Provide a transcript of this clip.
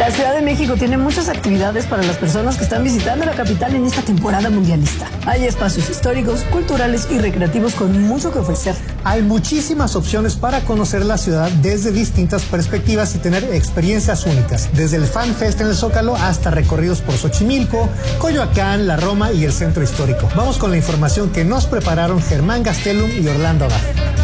La Ciudad de México tiene muchas actividades para las personas que están visitando la capital en esta temporada mundialista. Hay espacios históricos, culturales y recreativos con mucho que ofrecer. Hay muchísimas opciones para conocer la ciudad desde distintas perspectivas y tener experiencias únicas. Desde el Fan Fest en el Zócalo hasta recorridos por Xochimilco, Coyoacán, la Roma y el Centro Histórico. Vamos con la información que nos prepararon Germán Gastelum y Orlando Abad.